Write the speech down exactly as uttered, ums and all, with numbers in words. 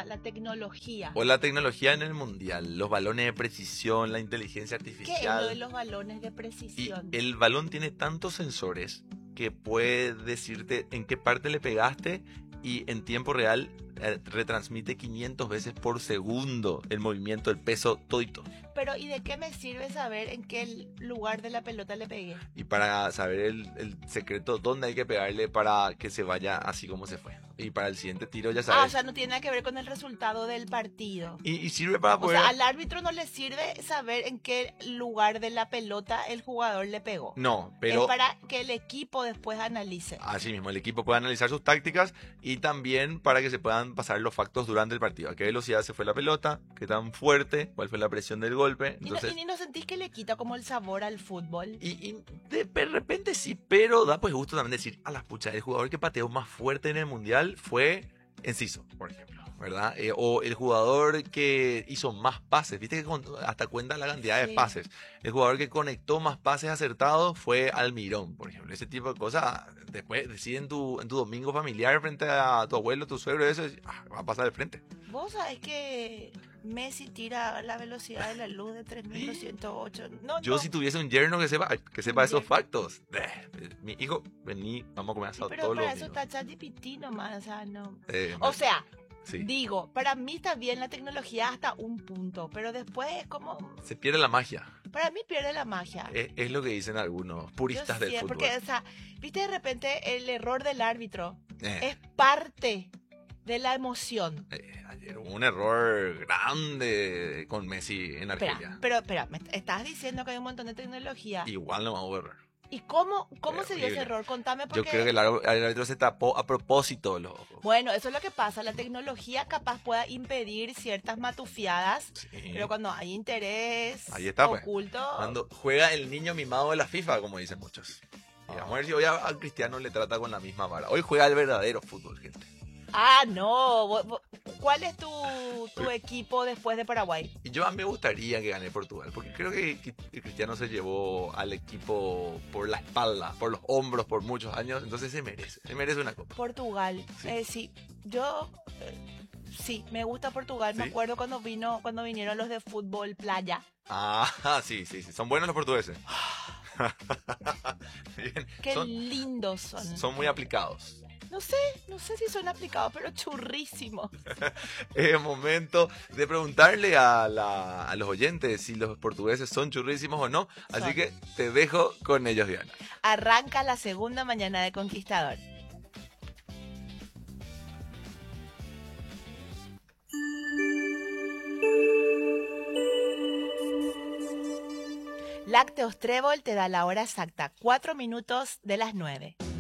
la, la tecnología. O la tecnología en el mundial, los balones de precisión, la inteligencia ¿Qué es lo de artificial. los balones de Y precisión? el balón tiene tantos sensores que puede decirte en qué parte le pegaste y en tiempo real eh, retransmite quinientas veces por segundo el movimiento, el peso, todito. Pero ¿y de qué me sirve saber en qué lugar de la pelota le pegué? Y para saber el, el secreto, dónde hay que pegarle para que se vaya así como se fue. Y para el siguiente tiro ya Ah, o sabes. sea, no tiene nada que ver con el resultado del partido. Y, y sirve para O poder... sea, al árbitro no le sirve saber en qué lugar de la pelota el jugador le pegó. No, Es pero para que el equipo después analice. así mismo el equipo puede analizar sus tácticas y también para que se puedan pasar los factos durante el partido. A qué velocidad se fue la pelota, qué tan fuerte, cuál fue la presión del golpe. ¿Y, no, Entonces, y no sentís que le quita como el sabor al fútbol? y, y de, de repente sí, pero da pues gusto también decir, a la pucha, el jugador que pateó más fuerte en el mundial fue Enciso, por ejemplo, ¿verdad? Eh, o el jugador que hizo más pases, viste que con- hasta cuenta la cantidad de Sí. pases. El jugador que conectó más pases acertados fue Almirón, por ejemplo. Ese tipo de cosas, después decir en tu, en tu domingo familiar frente a tu abuelo, tu suegro, eso ah, va a pasar de frente. Vos sabés que Messi tira a la velocidad de la luz de tres mil doscientos ocho. No, Yo no. si tuviese un yerno que sepa, que sepa Un esos yerno. factos. eh, Mi hijo, vení, vamos a comer asado Pero todos los para eso domingos. está ChatGPT nomás, o sea, no. Eh, O sea, sí. digo, para mí está bien la tecnología hasta un punto, pero después es como, Se pierde la magia. para mí pierde la magia. Es, es lo que dicen algunos Yo puristas del sí, fútbol. porque, o sea, viste de repente el error del árbitro Eh, es parte de la emoción. eh, ayer hubo un error grande con Messi en Espera, Argelia. pero, espera, me estás diciendo que hay un montón de tecnología. Igual no hubo error. ¿Y cómo, cómo se dio ese Terrible. error? Contame Yo porque... creo que el árbitro, el árbitro se tapó a propósito los ojos. Bueno, eso es lo que pasa. La tecnología capaz pueda impedir ciertas matufiadas, Sí. pero cuando hay interés Ahí está, pues. oculto... Cuando juega el niño mimado de la FIFA, como dicen muchos. Y vamos a ver si hoy a, a Cristiano le trata con la misma vara. Hoy juega el verdadero fútbol, gente. Ah, no. Vo- vo- ¿Cuál es tu, tu equipo después de Paraguay? Y yo a mí me gustaría que gane Portugal, porque creo que, que- que Cristiano se llevó al equipo por la espalda, por los hombros por muchos años, entonces se merece, se merece una copa. Portugal. Sí. Eh, sí, yo... eh, sí, me gusta Portugal. Me ¿Sí? acuerdo cuando vino cuando vinieron los de fútbol playa. Ah, sí, sí, sí, son buenos los portugueses. Bien, Qué son, lindos son. son muy aplicados. No sé, no sé si son aplicados, pero churrísimos. Es momento de preguntarle a, la- a los oyentes si los portugueses son churrísimos o no, así Son. que te dejo con ellos, Diana. Arranca la segunda mañana de Conquistador. Lácteos Trébol te da la hora exacta, cuatro minutos de las nueve.